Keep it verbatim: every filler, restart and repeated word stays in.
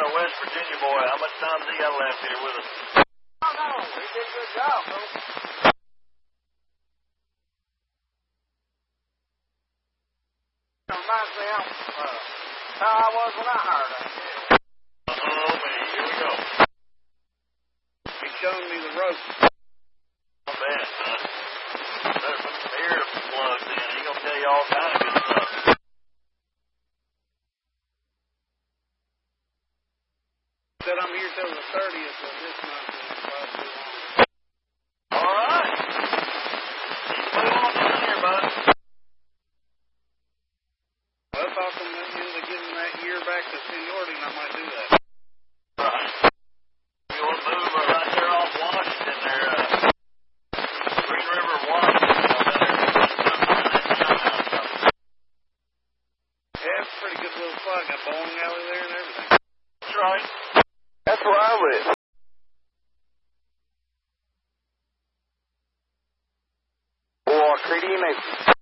Carolina, West Virginia boy. How much time has he got left here with us? I don't know. He did a good job, though. It reminds me of uh, how I was when I hired him. Oh, man, here we go. He's showing me the ropes. Not bad, son. Better put some ear plugs in. He's going to tell you all kinds of good stuff. Said I'm here till the thirtieth of this month. All right. Keep moving on down here, bud. Well, if I can usually give him that year back to seniority, I might do that. Right. You want to move right there off Washington there, uh, Green River, Washington. Yeah, it's a pretty good little spot. Got bowling alley there and everything. That's right. That's where I live. Or Creedy, maybe.